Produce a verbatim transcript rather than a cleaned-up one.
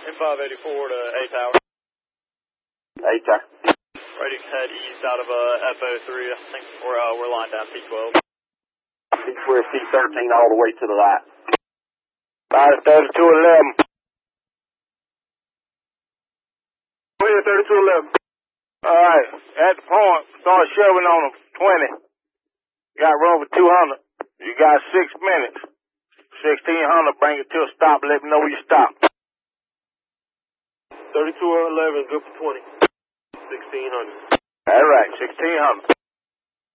M five eighty-four to A Tower. A Tower. Ready to head east out of uh, F O three. I think we're, uh, we're lined down P twelve. We're P thirteen all the way to the right. Five thirty-two eleven. We're thirty-two eleven. All right, at the point, start shoving on them. twenty. Got room for two hundred. You got six minutes. sixteen hundred, bring it to a stop. Let me know where you stop. thirty-two eleven, good for twenty. sixteen hundred. All right, sixteen hundred.